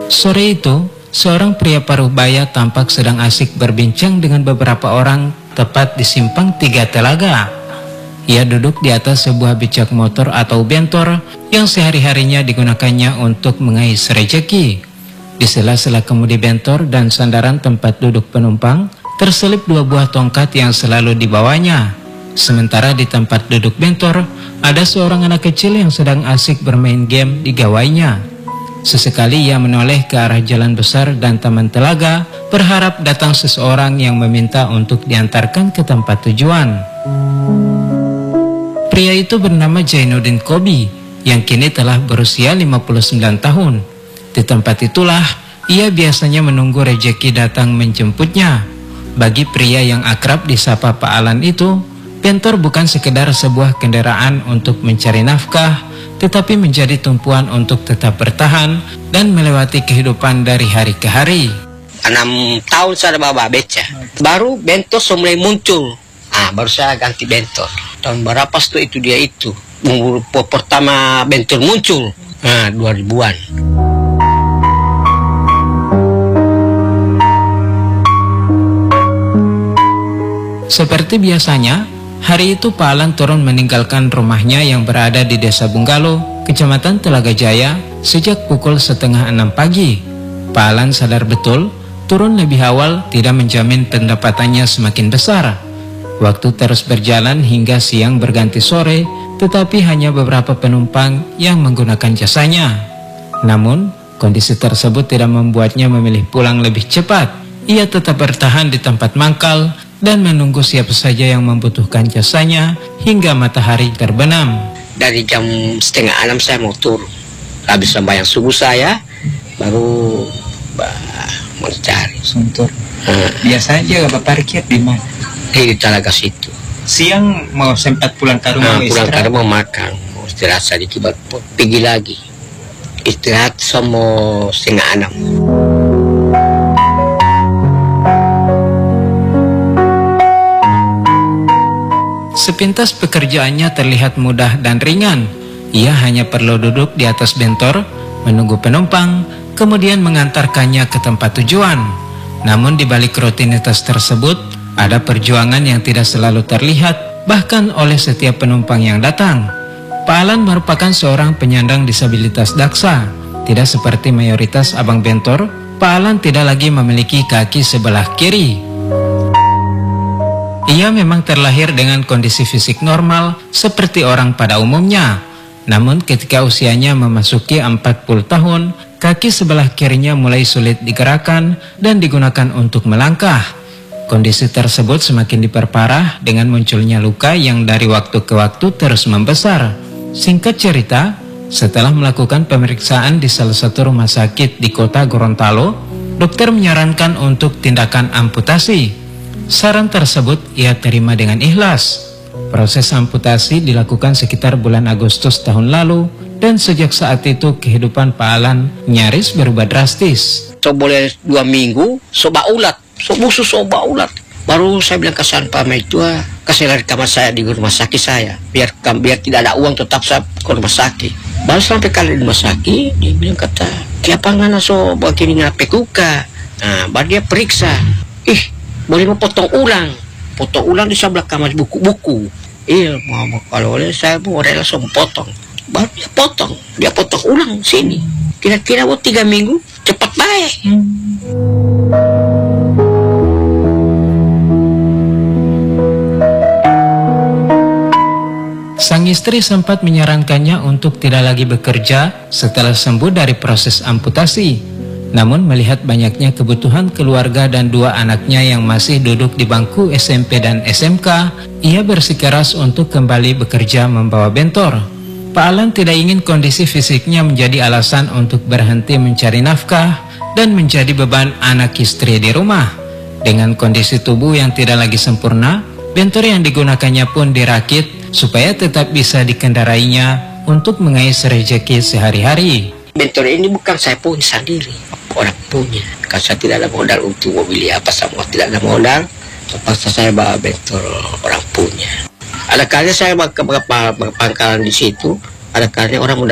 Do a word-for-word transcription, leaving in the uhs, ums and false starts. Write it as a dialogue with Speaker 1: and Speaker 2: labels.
Speaker 1: Sore itu, seorang pria paruh baya tampak sedang asik berbincang dengan beberapa orang tepat di simpang Tiga Telaga. Ia duduk di atas sebuah becak motor atau bentor yang sehari-harinya digunakannya untuk mengais rejeki. Di sela-sela kemudi bentor dan sandaran tempat duduk penumpang, terselip dua buah tongkat yang selalu dibawanya. Sementara di tempat duduk bentor, ada seorang anak kecil yang sedang asik bermain game di gawainya. Sesekali ia menoleh ke arah jalan besar dan taman telaga, berharap datang seseorang yang meminta untuk diantarkan ke tempat tujuan. Pria itu bernama Jainuddin Kobi, yang kini telah berusia lima puluh sembilan tahun. Di tempat itulah, ia biasanya menunggu rejeki datang menjemputnya. Bagi pria yang akrab disapa Pak Alan itu, bentor bukan sekedar sebuah kendaraan untuk mencari nafkah, tetapi menjadi tumpuan untuk tetap bertahan dan melewati kehidupan dari hari ke hari.
Speaker 2: Enam tahun saya bawa beca, baru bentor mulai muncul. Ah, baru saya ganti bentor. Tahun berapa setelah itu dia itu? Pertama bentor muncul, nah dua ribuan.
Speaker 1: Seperti biasanya, hari itu Pak Alan turun meninggalkan rumahnya yang berada di Desa Bunggalo, Kecamatan Telaga Jaya, sejak pukul setengah enam pagi. Pak Alan sadar betul, turun lebih awal tidak menjamin pendapatannya semakin besar. Waktu terus berjalan hingga siang berganti sore, tetapi hanya beberapa penumpang yang menggunakan jasanya. Namun, kondisi tersebut tidak membuatnya memilih pulang lebih cepat. Ia tetap bertahan di tempat mangkal dan menunggu siapa saja yang membutuhkan jasanya hingga matahari terbenam.
Speaker 2: Dari jam setengah enam saya mau turun. Habis sembahyang subuh saya, baru bah, mencari.
Speaker 3: Suntur.
Speaker 2: Hmm.
Speaker 3: Biasa aja Bapak parkir di mana?
Speaker 2: Di Telaga situ.
Speaker 3: Siang mau sempat pulang ke rumah,
Speaker 2: Nah, pulang ke rumah makan, mau istirahat sedikit, baru pergi lagi. Istirahat sama setengah enam.
Speaker 1: Sepintas pekerjaannya terlihat mudah dan ringan. Ia hanya perlu duduk di atas bentor, menunggu penumpang, kemudian mengantarkannya ke tempat tujuan. Namun di balik rutinitas tersebut, ada perjuangan yang tidak selalu terlihat, bahkan oleh setiap penumpang yang datang. Pak Alan merupakan seorang penyandang disabilitas daksa. Tidak seperti mayoritas abang bentor, Pak Alan tidak lagi memiliki kaki sebelah kiri. Ia memang terlahir dengan kondisi fisik normal seperti orang pada umumnya. Namun ketika usianya memasuki empat puluh tahun, kaki sebelah kirinya mulai sulit digerakkan dan digunakan untuk melangkah. Kondisi tersebut semakin diperparah dengan munculnya luka yang dari waktu ke waktu terus membesar. Singkat cerita, setelah melakukan pemeriksaan di salah satu rumah sakit di kota Gorontalo, dokter menyarankan untuk tindakan amputasi. Saran tersebut ia terima dengan ikhlas. Proses amputasi dilakukan sekitar bulan Agustus tahun lalu, dan sejak saat itu kehidupan Pak Alan nyaris berubah drastis.
Speaker 2: So boleh dua minggu, soba ulat, so busu soba ulat. Baru saya bilang ke Sanpa itu, kasih lari kamar saya di rumah sakit saya, biar biar tidak ada uang tetap saya ke rumah sakit. Baru sampai kali di rumah sakit, dia bilang kata, kenapa nggak so begini ngapain kuka? Nah, baru dia periksa, ih boleh mau potong ulang, potong ulang di sebelah kamar buku-buku. Iya, mau kalau boleh saya mau rela so potong. Baru dia potong, dia potong ulang sini. Kira-kira buat tiga minggu cepat baik. Hmm.
Speaker 1: Sang istri sempat menyarankannya untuk tidak lagi bekerja setelah sembuh dari proses amputasi. Namun melihat banyaknya kebutuhan keluarga dan dua anaknya yang masih duduk di bangku S M P dan S M K, ia bersikeras untuk kembali bekerja membawa bentor. Pak Alan tidak ingin kondisi fisiknya menjadi alasan untuk berhenti mencari nafkah dan menjadi beban anak istri di rumah. Dengan kondisi tubuh yang tidak lagi sempurna, bentor yang digunakannya pun dirakit supaya tetap bisa dikendarainya untuk mengais rejeki sehari-hari.
Speaker 2: Bentor ini bukan saya punya sendiri, orang punya. Karena saya tidak ada modal untuk membeli apa, semua tidak ada modal, terpaksa saya bawa bentor orang punya. Ada kali saya ke pangkalan di situ, ada kali orang